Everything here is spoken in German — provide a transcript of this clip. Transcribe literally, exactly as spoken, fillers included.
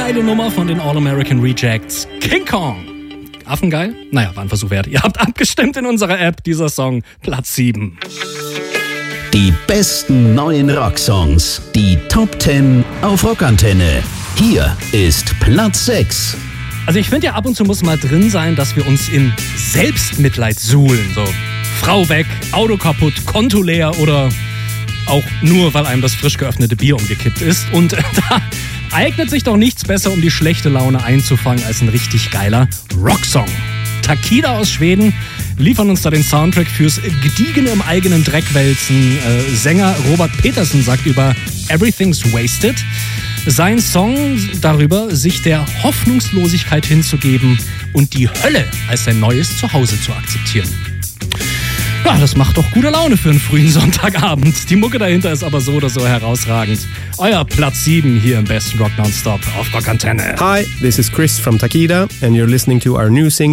geile Nummer von den All-American Rejects. King Kong. Affengeil? Naja, war ein Versuch wert. Ihr habt abgestimmt in unserer App. Dieser Song, Platz sieben. Die besten neuen Rocksongs. Die Top zehn auf Rockantenne. Hier ist Platz sechs. Also ich finde ja, ab und zu muss mal drin sein, dass wir uns in Selbstmitleid suhlen. So, Frau weg, Auto kaputt, Konto leer oder auch nur, weil einem das frisch geöffnete Bier umgekippt ist. Und da eignet sich doch nichts besser, um die schlechte Laune einzufangen, als ein richtig geiler Rocksong. Takida aus Schweden liefern uns da den Soundtrack fürs gediegene im eigenen Dreck wälzen. Äh, Sänger Robert Peterson sagt über Everything's Wasted, sein Song darüber, sich der Hoffnungslosigkeit hinzugeben und die Hölle als sein neues Zuhause zu akzeptieren. Ja, das macht doch gute Laune für einen frühen Sonntagabend. Die Mucke dahinter ist aber so oder so herausragend. Euer Platz sieben hier im besten Rock Nonstop auf Rockantenne. Hi, this is Chris from Takida and you're listening to our new single